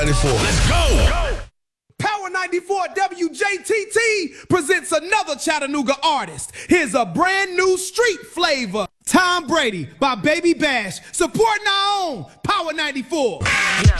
94. Let's go. Power 94 WJTT presents another Chattanooga artist. Here's a brand new street flavor. Tom Brady by Baby Bash. Supporting our own Power 94. Yeah.